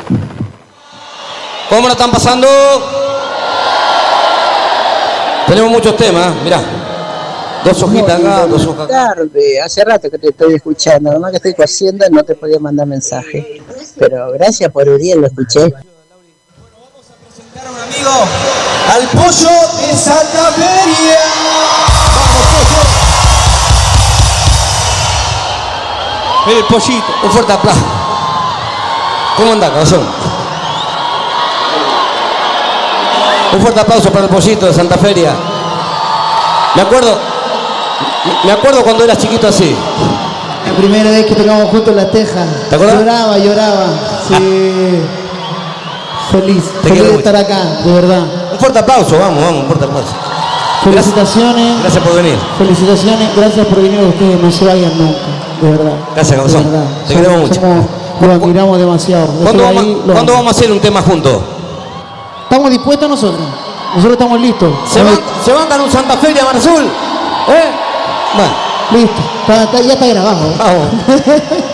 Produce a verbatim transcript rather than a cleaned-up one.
¿Cómo la están pasando? Tenemos muchos temas, mirá. Dos hojitas acá, dos hojas acá. Tarde, hace rato que te estoy escuchando, nomás que estoy cosiendo no te podía mandar mensaje. Pero gracias por Uriel, lo escuché. Bueno, vamos a presentar a un amigo, al Pollo de Santa Feria. Vamos, Pollo. El pollito. Un fuerte aplauso. ¿Cómo anda, cabezón? Un fuerte aplauso para el pollito de Santa Feria. Me acuerdo, me acuerdo cuando eras chiquito así. La primera vez que tocamos juntos La Teja. ¿Te acuerdas? Lloraba, lloraba. Sí. Feliz, Te feliz quiero de estar mucho. acá, de verdad. Un fuerte aplauso, vamos, vamos, un fuerte aplauso. Felicitaciones. Gracias por venir. Felicitaciones, gracias por venir a ustedes, no se vayan nunca, de verdad. Gracias, cabezón. De verdad. Te Somos- queremos mucho. somos- Lo admiramos demasiado. ¿Cuándo Eso de vamos, ahí lo ¿cuándo amo. vamos a hacer un tema juntos? Estamos dispuestos nosotros. Nosotros estamos listos. ¿Se van, ¿se van a dar un Santa Feria, Marzul? ¿Eh? Bueno, Listo. Está- está- ya está grabado. vamos.